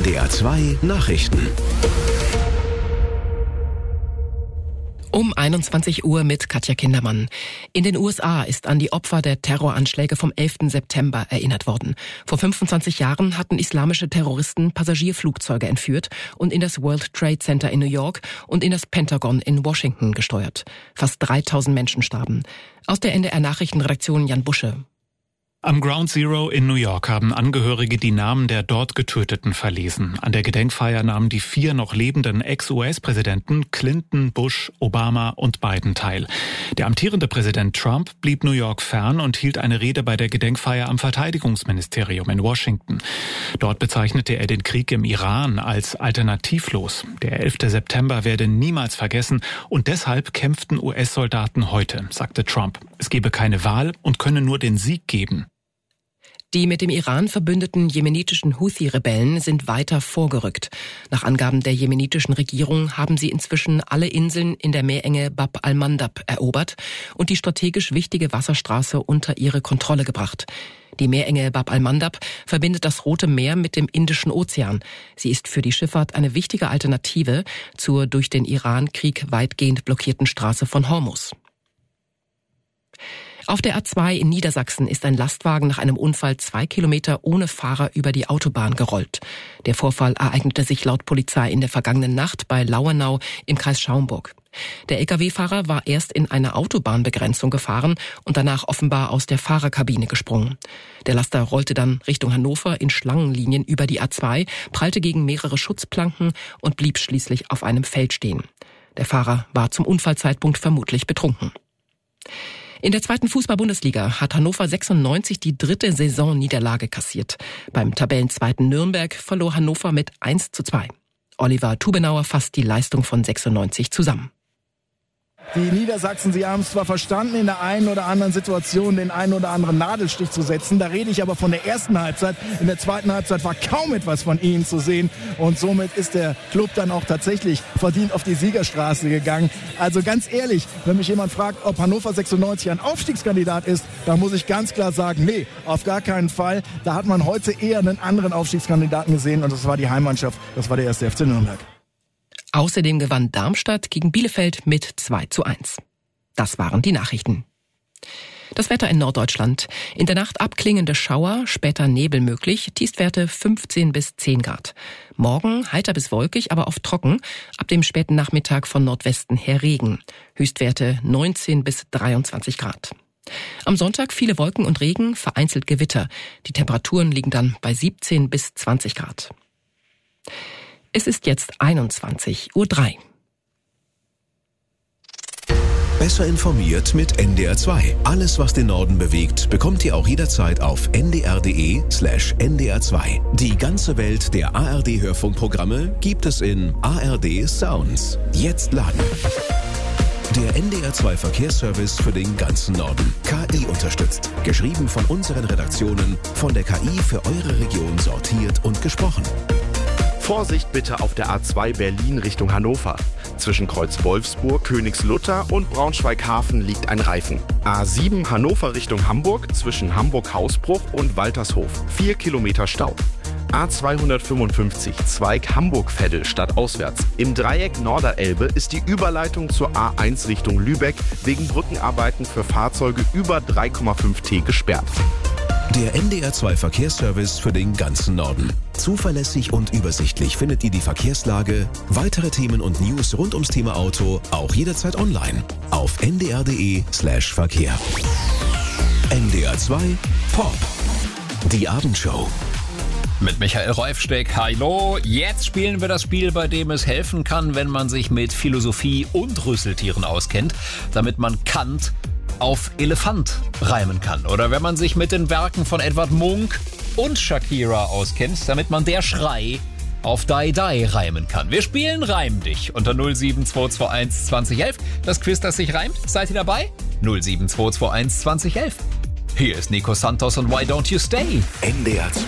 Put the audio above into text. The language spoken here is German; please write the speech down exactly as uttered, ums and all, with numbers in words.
N D R zwei Nachrichten. Um einundzwanzig Uhr mit Katja Kindermann. In den U S A ist an die Opfer der Terroranschläge vom elften September erinnert worden. Vor fünfundzwanzig Jahren hatten islamische Terroristen Passagierflugzeuge entführt und in das World Trade Center in New York und in das Pentagon in Washington gesteuert. Fast dreitausend Menschen starben. Aus der N D R-Nachrichtenredaktion Jan Busche. Am Ground Zero in New York haben Angehörige die Namen der dort Getöteten verlesen. An der Gedenkfeier nahmen die vier noch lebenden Ex-U S-Präsidenten Clinton, Bush, Obama und Biden teil. Der amtierende Präsident Trump blieb New York fern und hielt eine Rede bei der Gedenkfeier am Verteidigungsministerium in Washington. Dort bezeichnete er den Krieg im Iran als alternativlos. Der elfte September werde niemals vergessen und deshalb kämpften U S-Soldaten heute, sagte Trump. Es gebe keine Wahl und könne nur den Sieg geben. Die mit dem Iran verbündeten jemenitischen Houthi-Rebellen sind weiter vorgerückt. Nach Angaben der jemenitischen Regierung haben sie inzwischen alle Inseln in der Meerenge Bab al-Mandab erobert und die strategisch wichtige Wasserstraße unter ihre Kontrolle gebracht. Die Meerenge Bab al-Mandab verbindet das Rote Meer mit dem Indischen Ozean. Sie ist für die Schifffahrt eine wichtige Alternative zur durch den Iran-Krieg weitgehend blockierten Straße von Hormuz. Auf der A zwei in Niedersachsen ist ein Lastwagen nach einem Unfall zwei Kilometer ohne Fahrer über die Autobahn gerollt. Der Vorfall ereignete sich laut Polizei in der vergangenen Nacht bei Lauenau im Kreis Schaumburg. Der L K W-Fahrer war erst in eine Autobahnbegrenzung gefahren und danach offenbar aus der Fahrerkabine gesprungen. Der Laster rollte dann Richtung Hannover in Schlangenlinien über die A zwei, prallte gegen mehrere Schutzplanken und blieb schließlich auf einem Feld stehen. Der Fahrer war zum Unfallzeitpunkt vermutlich betrunken. In der zweiten Fußball-Bundesliga hat Hannover sechsundneunzig die dritte Saisonniederlage kassiert. Beim Tabellenzweiten Nürnberg verlor Hannover mit eins zu zwei. Oliver Tubenauer fasst die Leistung von sechsundneunzig zusammen. Die Niedersachsen, sie haben es zwar verstanden, in der einen oder anderen Situation den einen oder anderen Nadelstich zu setzen. Da rede ich aber von der ersten Halbzeit. In der zweiten Halbzeit war kaum etwas von ihnen zu sehen. Und somit ist der Club dann auch tatsächlich verdient auf die Siegerstraße gegangen. Also ganz ehrlich, wenn mich jemand fragt, ob Hannover sechsundneunzig ein Aufstiegskandidat ist, dann muss ich ganz klar sagen, nee, auf gar keinen Fall. Da hat man heute eher einen anderen Aufstiegskandidaten gesehen und das war die Heimmannschaft, das war der erste F C Nürnberg. Außerdem gewann Darmstadt gegen Bielefeld mit zwei zu eins. Das waren die Nachrichten. Das Wetter in Norddeutschland. In der Nacht abklingende Schauer, später Nebel möglich, Tiefstwerte fünfzehn bis zehn Grad. Morgen heiter bis wolkig, aber oft trocken. Ab dem späten Nachmittag von Nordwesten her Regen. Höchstwerte neunzehn bis dreiundzwanzig Grad. Am Sonntag viele Wolken und Regen, vereinzelt Gewitter. Die Temperaturen liegen dann bei siebzehn bis zwanzig Grad. Es ist jetzt einundzwanzig Uhr drei. Besser informiert mit N D R zwei. Alles, was den Norden bewegt, bekommt ihr auch jederzeit auf n d r punkt d e slash n d r zwei. Die ganze Welt der A R D-Hörfunkprogramme gibt es in A R D Sounds. Jetzt laden. Der N D R zwei Verkehrsservice für den ganzen Norden. K I unterstützt. Geschrieben von unseren Redaktionen, von der K I für eure Region sortiert und gesprochen. Vorsicht bitte auf der A zwei Berlin Richtung Hannover. Zwischen Kreuz Wolfsburg, Königslutter und Braunschweig-Hafen liegt ein Reifen. A sieben Hannover Richtung Hamburg zwischen Hamburg-Hausbruch und Waltershof. Vier Kilometer Stau. A zweihundertfünfundfünfzig Zweig Hamburg-Veddel stadtauswärts. Im Dreieck Norderelbe ist die Überleitung zur A eins Richtung Lübeck wegen Brückenarbeiten für Fahrzeuge über drei Komma fünf T gesperrt. Der N D R zwei Verkehrsservice für den ganzen Norden. Zuverlässig und übersichtlich findet ihr die Verkehrslage, weitere Themen und News rund ums Thema Auto auch jederzeit online auf n d r punkt d e slash verkehr. N D R zwei Pop. Die Abendshow. Mit Michael Reufsteck. Hallo, jetzt spielen wir das Spiel, bei dem es helfen kann, wenn man sich mit Philosophie und Rüsseltieren auskennt, damit man Kant auf Elefant reimen kann. Oder wenn man sich mit den Werken von Edvard Munch und Shakira auskennt, damit man der Schrei auf Dai Dai reimen kann. Wir spielen Reim dich unter null sieben zwei zwei eins zwanzig elf. Das Quiz, das sich reimt. Seid ihr dabei? null sieben zwei zwei eins zwanzig elf. Hier ist Nico Santos und Why Don't You Stay? N D R